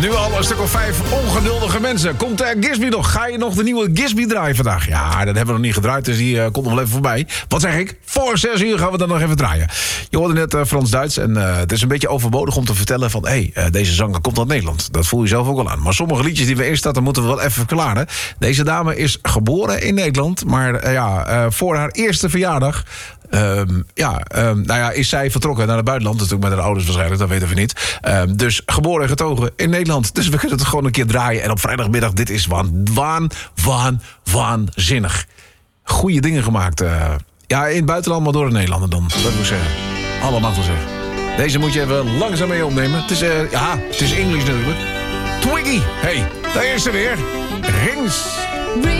Nu al een stuk of 5 ongeduldige mensen. Komt Gisby nog? Ga je nog de nieuwe Gisby draaien vandaag? Ja, dat hebben we nog niet gedraaid, dus die komt nog wel even voorbij. Wat zeg ik? Voor 6 uur gaan we dan nog even draaien. Je hoorde net Frans-Duits en het is een beetje overbodig om te vertellen van... deze zanger komt uit Nederland. Dat voel je zelf ook wel aan. Maar sommige liedjes die we eerst hadden, moeten we wel even verklaren. Deze dame is geboren in Nederland, maar voor haar eerste verjaardag... is zij vertrokken naar het buitenland. Natuurlijk met haar ouders waarschijnlijk, dat weten we niet. Dus geboren en getogen in Nederland. Dus we kunnen het gewoon een keer draaien. En op vrijdagmiddag, dit is waanzinnig. Goeie dingen gemaakt. In het buitenland, maar door de Nederlander dan. Dat moet ik zeggen. Allemaal wel zeggen. Deze moet je even langzaam mee opnemen. Het is Engels natuurlijk. Twiggy, hey, daar is ze weer. Rings.